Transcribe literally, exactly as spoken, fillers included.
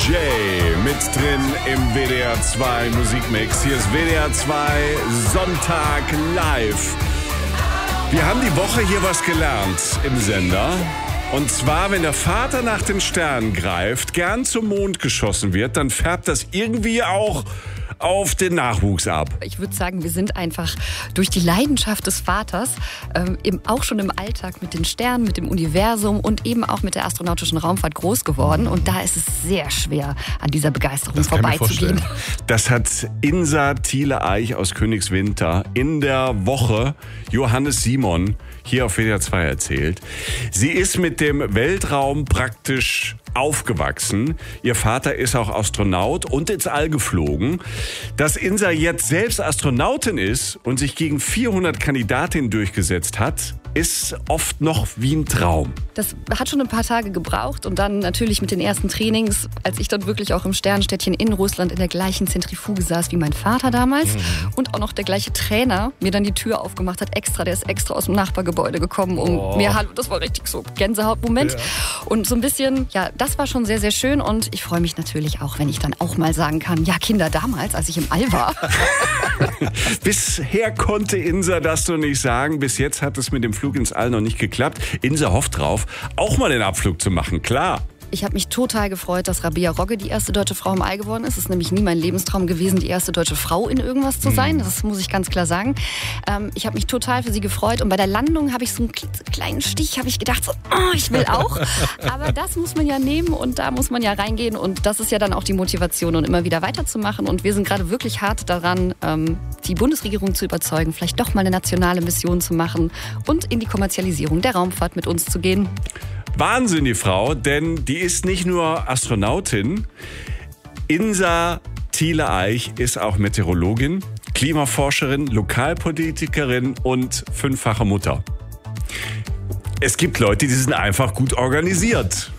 J mit drin im W D R zwei Musikmix. Hier ist W D R zwei Sonntag live. Wir haben die Woche hier was gelernt im Sender. Und zwar, wenn der Vater nach den Sternen greift, gern zum Mond geschossen wird, dann färbt das irgendwie auch auf den Nachwuchs ab. Ich würde sagen, wir sind einfach durch die Leidenschaft des Vaters ähm, eben auch schon im Alltag mit den Sternen, mit dem Universum und eben auch mit der astronautischen Raumfahrt groß geworden. Und da ist es sehr schwer, an dieser Begeisterung das vorbeizugehen. Das hat Insa Thiele-Eich aus Königswinter in der Woche Johannes Simon hier auf W D R zwei erzählt. Sie ist mit dem Weltraum praktisch aufgewachsen. Ihr Vater ist auch Astronaut und ins All geflogen. Dass Insa jetzt selbst Astronautin ist und sich gegen vierhundert Kandidatinnen durchgesetzt hat, ist oft noch wie ein Traum. Das hat schon ein paar Tage gebraucht und dann natürlich mit den ersten Trainings, als ich dann wirklich auch im Sternstädtchen in Russland in der gleichen Zentrifuge saß wie mein Vater damals mhm. und auch noch der gleiche Trainer mir dann die Tür aufgemacht hat, extra, der ist extra aus dem Nachbargebäude gekommen, um oh. mir, hallo, das war richtig so Gänsehautmoment. Ja. Und so ein bisschen, ja, das war schon sehr, sehr schön und ich freue mich natürlich auch, wenn ich dann auch mal sagen kann, ja, Kinder, damals, als ich im All war. Bisher konnte Insa das noch nicht sagen, bis jetzt hat es mit dem Flug ins All noch nicht geklappt. Insa hofft drauf, auch mal den Abflug zu machen, klar. Ich habe mich total gefreut, dass Rabea Rogge die erste deutsche Frau im All geworden ist. Es ist nämlich nie mein Lebenstraum gewesen, die erste deutsche Frau in irgendwas zu sein. Das muss ich ganz klar sagen. Ähm, ich habe mich total für sie gefreut. Und bei der Landung habe ich so einen kleinen Stich, habe ich gedacht, so, oh, ich will auch. Aber das muss man ja nehmen und da muss man ja reingehen. Und das ist ja dann auch die Motivation, und immer wieder weiterzumachen. Und wir sind gerade wirklich hart daran, ähm, die Bundesregierung zu überzeugen, vielleicht doch mal eine nationale Mission zu machen und in die Kommerzialisierung der Raumfahrt mit uns zu gehen. Wahnsinn, die Frau, denn die ist nicht nur Astronautin. Insa Thiele-Eich ist auch Meteorologin, Klimaforscherin, Lokalpolitikerin und fünffache Mutter. Es gibt Leute, die sind einfach gut organisiert.